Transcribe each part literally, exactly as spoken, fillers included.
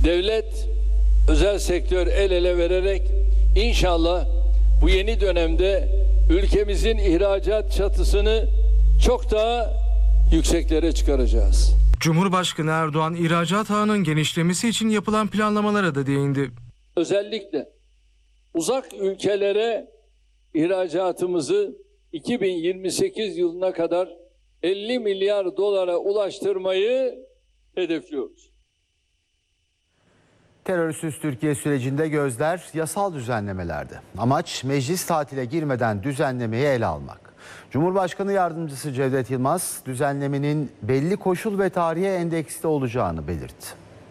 devlet, özel sektör el ele vererek inşallah bu yeni dönemde ülkemizin ihracat çatısını çok daha yükseklere çıkaracağız. Cumhurbaşkanı Erdoğan ihracat ağının genişlemesi için yapılan planlamalara da değindi. Özellikle uzak ülkelere ihracatımızı iki bin yirmi sekiz yılına kadar elli milyar dolara ulaştırmayı hedefliyoruz. Terörsüz Türkiye sürecinde gözler yasal düzenlemelerde. Amaç meclis tatile girmeden düzenlemeyi ele almak. Cumhurbaşkanı Yardımcısı Cevdet Yılmaz düzenlemenin belli koşul ve tarihe endeksli olacağını belirtti.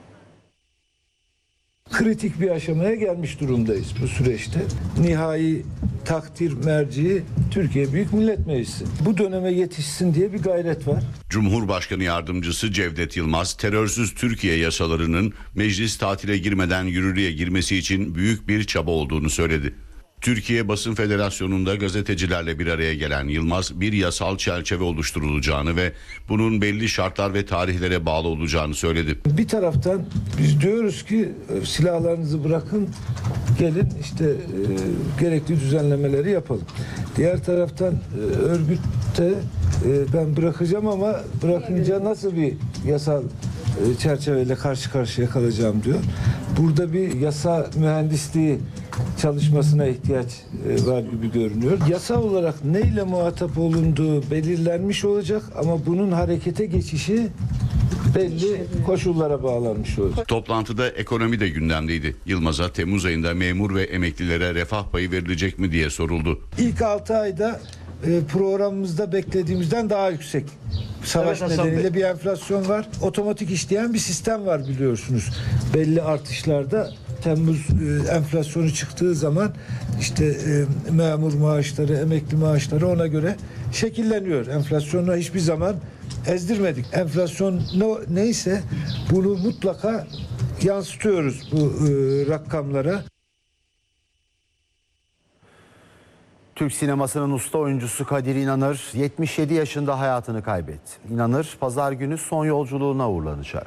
Kritik bir aşamaya gelmiş durumdayız bu süreçte. Nihai takdir merci Türkiye Büyük Millet Meclisi. Bu döneme yetişsin diye bir gayret var. Cumhurbaşkanı Yardımcısı Cevdet Yılmaz, terörsüz Türkiye yasalarının meclis tatile girmeden yürürlüğe girmesi için büyük bir çaba olduğunu söyledi. Türkiye Basın Federasyonu'nda gazetecilerle bir araya gelen Yılmaz, bir yasal çerçeve oluşturulacağını ve bunun belli şartlar ve tarihlere bağlı olacağını söyledi. Bir taraftan biz diyoruz ki silahlarınızı bırakın, gelin işte e, gerekli düzenlemeleri yapalım. Diğer taraftan e, örgütte e, ben bırakacağım ama bırakınca nasıl bir yasal e, çerçeveyle karşı karşıya kalacağım diyor. Burada bir yasa mühendisliği çalışmasına ihtiyaç var gibi görünüyor. Yasa olarak neyle muhatap olunduğu belirlenmiş olacak ama bunun harekete geçişi belli koşullara bağlanmış olacak. Toplantıda ekonomi de gündemdeydi. Yılmaz'a Temmuz ayında memur ve emeklilere refah payı verilecek mi diye soruldu. İlk altı ayda programımızda beklediğimizden daha yüksek. Savaş evet, nedeniyle bir enflasyon var. Otomatik işleyen bir sistem var biliyorsunuz. Belli artışlarda Temmuz e, enflasyonu çıktığı zaman işte e, memur maaşları, emekli maaşları ona göre şekilleniyor. Enflasyonu hiçbir zaman ezdirmedik. Enflasyon ne, neyse bunu mutlaka yansıtıyoruz bu e, rakamlara. Türk sinemasının usta oyuncusu Kadir İnanır yetmiş yedi yaşında hayatını kaybetti. İnanır pazar günü son yolculuğuna uğurlanacak.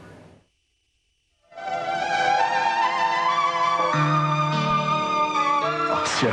Asya.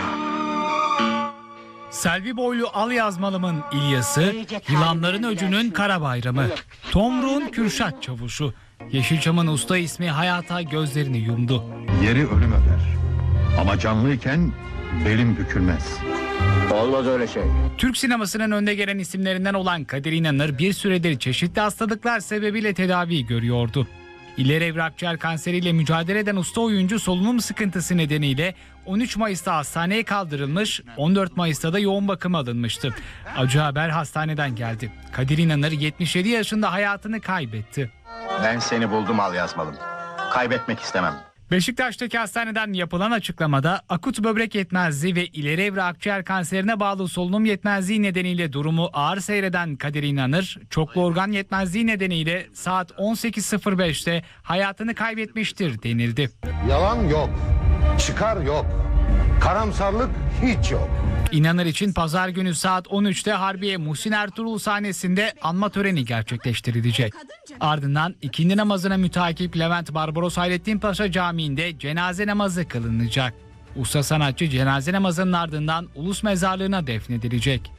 Selvi boylu al yazmalımın İlyas'ı, Yılanların Öcü'nün Kara Bayramı, Tomruğun Kürşat Çavuşu, Yeşilçam'ın usta ismi hayata gözlerini yumdu. Yeri ölüm öder ama canlıyken belim bükülmez. Olmaz öyle şey. Türk sinemasının önde gelen isimlerinden olan Kadir İnanır bir süredir çeşitli hastalıklar sebebiyle tedavi görüyordu. İleri evre akciğer kanseriyle mücadele eden usta oyuncu solunum sıkıntısı nedeniyle on üç Mayıs'ta hastaneye kaldırılmış, on dört Mayıs'ta da yoğun bakıma alınmıştı. Acı haber hastaneden geldi. Kadir İnanır yetmiş yedi yaşında hayatını kaybetti. Ben seni buldum al yazmalım. Kaybetmek istemem. Beşiktaş'taki hastaneden yapılan açıklamada akut böbrek yetmezliği ve ileri evre akciğer kanserine bağlı solunum yetmezliği nedeniyle durumu ağır seyreden Kadir İnanır, çoklu organ yetmezliği nedeniyle saat on sekiz sıfır beşte hayatını kaybetmiştir denildi. Yalan yok, çıkar yok, karamsarlık hiç yok. İnanır için pazar günü saat on üçte Harbiye Muhsin Ertuğrul sahnesinde anma töreni gerçekleştirilecek. Ardından ikindi namazına mütakip Levent Barbaros Hayrettin Paşa Camii'nde cenaze namazı kılınacak. Usta sanatçı cenaze namazının ardından Ulus Mezarlığı'na defnedilecek.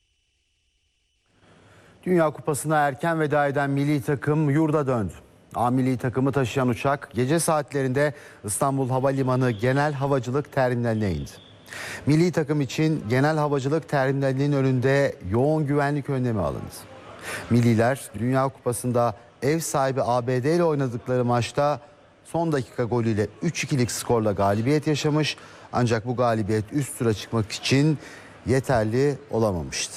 Dünya Kupası'na erken veda eden milli takım yurda döndü. A milli takımı taşıyan uçak gece saatlerinde İstanbul Havalimanı Genel Havacılık Terminaline indi. Milli takım için Genel Havacılık Terminali'nin önünde yoğun güvenlik önlemi alındı. Milliler Dünya Kupası'nda ev sahibi A B D ile oynadıkları maçta son dakika golüyle üç ikilik skorla galibiyet yaşamış. Ancak bu galibiyet üst tura çıkmak için yeterli olamamıştı.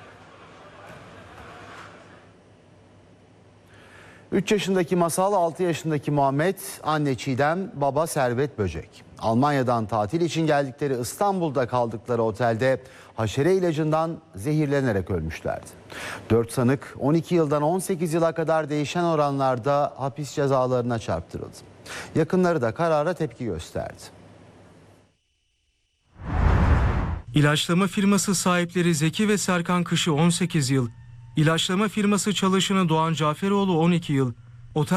üç yaşındaki Masal, altı yaşındaki Muhammed, anne Çiğdem, baba Servet Böcek. Almanya'dan tatil için geldikleri İstanbul'da kaldıkları otelde haşere ilacından zehirlenerek ölmüşlerdi. dört sanık on iki yıldan on sekiz yıla kadar değişen oranlarda hapis cezalarına çarptırıldı. Yakınları da karara tepki gösterdi. İlaçlama firması sahipleri Zeki ve Serkan Kışı on sekiz yıl, İlaçlama firması çalışanı Doğan Caferoğlu on iki yıl,